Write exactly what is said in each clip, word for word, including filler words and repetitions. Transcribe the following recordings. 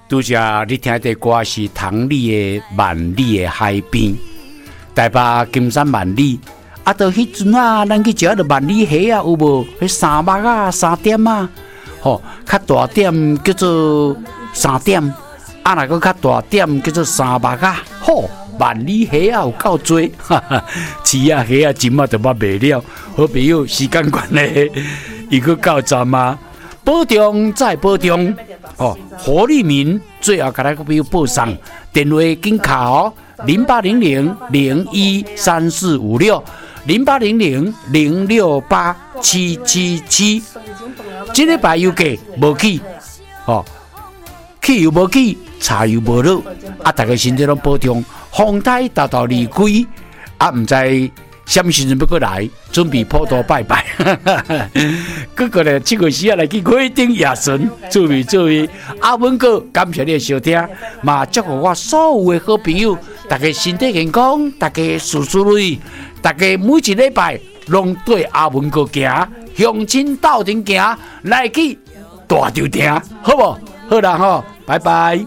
拄则你听的歌是唐丽的《万里的海边》，台北金山万里，啊，到迄阵啊，咱去食到万里虾啊，有无？迄三目啊，三点啊，吼，较大点叫做三点，啊，若个较大点叫做三目啊，吼，万里虾啊有够多，哈哈，饲啊虾啊，真啊都捌卖了。好朋友，时间关系，伊个到站啊，保重再保重。哦，何立明最后给咱个朋友报上电话紧卡哦，零八零零零一三四五六，零八零零零六八七七七。这礼拜油价无起，哦，汽油无起，柴油无落，啊，大家身体拢保重，风台达到离开，啊，唔知。什么时阵要过来？准备普渡拜拜，各个咧七月时啊来去开顶夜神，做味做味。阿文哥，感谢你的收听，嘛祝福我所有的好朋友，大家身体健康，大家事事如意，大家每一礼拜拢对阿文哥行，向前斗阵行，来去大就听，好不？好啦吼，拜拜。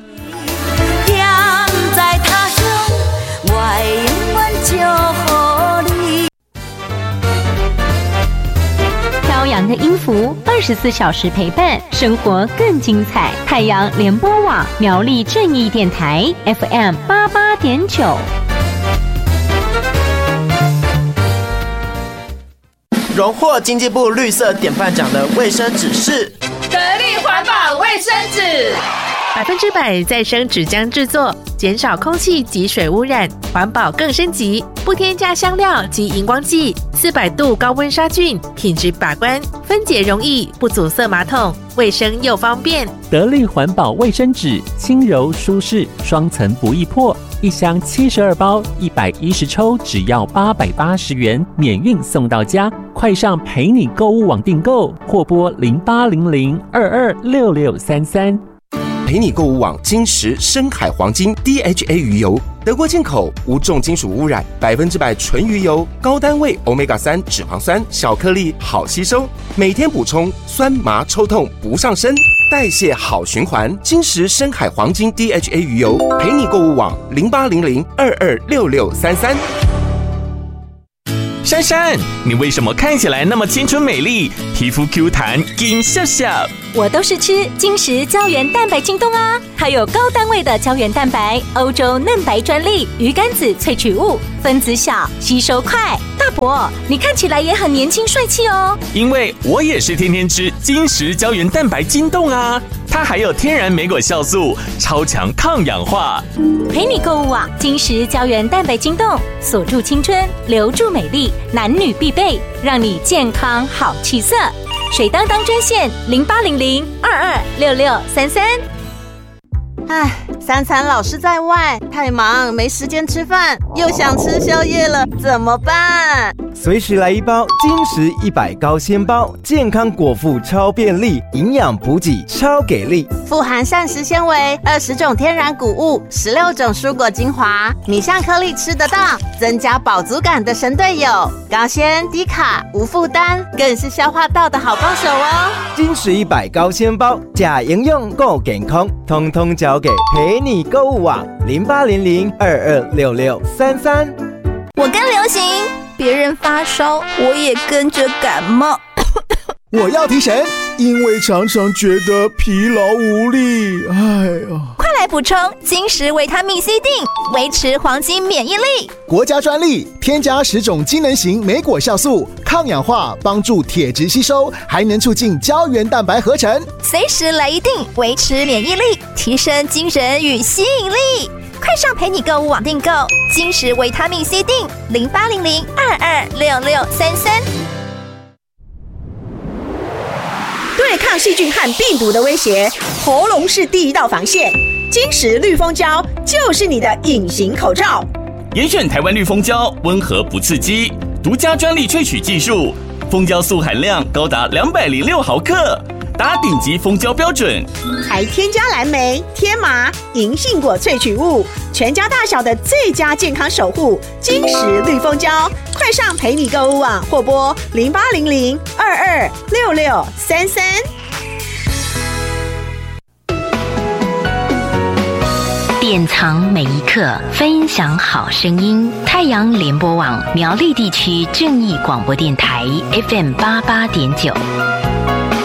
在他乡，我永远祝福。 飘扬的音符，二十四小时陪伴，生活更精彩。太阳联播网苗栗正义电台 F M 八八点九。 荣获经济部绿色典范奖的卫生纸是得力环保卫生纸， 百分之百再生纸浆制作，减少空气及水污染，环保更升级，不添加香料及荧光剂，四百度高温杀菌，品质把关，分解容易，不阻塞马桶，卫生又方便。 得力环保卫生纸，轻柔舒适，双层不易破，一箱七十二包，一百一十抽，只要八百八十元，免运送到家。快上陪你购物网订购，或拨零八零零二二六六三三。 陪你购物网金石深海黄金 D H A 鱼油，德国进口，无重金属污染，百分之百纯鱼油，高单位 欧米伽三 脂肪酸，小颗粒好吸收，每天补充，酸麻抽痛不上身，代谢好循环。金石深海黄金 D H A 鱼油，陪你购物网零八零零二二六六三三。 珊珊，你为什么看起来那么青春美丽，皮肤 Q 弹，金笑笑？ 我都是吃金石胶原蛋白晶冻啊，它有高单位的胶原蛋白，欧洲嫩白专利，鱼肝子萃取物，分子小，吸收快。大伯，你看起来也很年轻帅气哦。 因为我也是天天吃金石胶原蛋白晶冻啊，它还有天然莓果酵素，超强抗氧化。 陪你购物网金石胶原蛋白晶冻，锁住青春，留住美丽，男女必备，让你健康好气色。水当当专线零八零零二二六六三三。 唉，三餐老是在外，太忙没时间吃饭，又想吃宵夜了，怎么办？ 随时来一包金石一百高纤包，健康果腹超便利，营养补给超给力， 富含膳食纤维，二十种天然谷物，十六种蔬果精华，米香颗粒吃得到，增加饱足感的神队友，高纤低卡无负担，更是消化道的好帮手哦。 金石一百高纤包，假营养够健康，通通交给陪你购物网零八零零二二六六三三。 我跟流行，别人发烧，我也跟着感冒。 我要提神，因为常常觉得疲劳无力。哎呀， 快来补充金石维他命 C 锭，维持黄金免疫力。 国家专利，添加十种机能型莓果酵素，抗氧化，帮助铁质吸收，还能促进胶原蛋白合成。 随时来一锭，维持免疫力，提升精神与吸引力。快上陪你购物网订购金石维他命 C 锭，零八零零二二六六三三。 对抗细菌和病毒的威胁，喉咙是第一道防线。金石绿蜂胶就是你的隐形口罩。 严选台湾绿蜂胶，温和不刺激，独家专利萃取技术，蜂胶素含量高达两百零六毫克。达顶级蜂胶标准， 还添加蓝莓、天麻、银杏果萃取物，全家大小的最佳健康守护。金石绿蜂胶，快上陪你购物网或拨零八零零二二六六三三。 典藏每一刻，分享好声音。太阳联播网苗栗地区正义广播电台 F M 八八点九。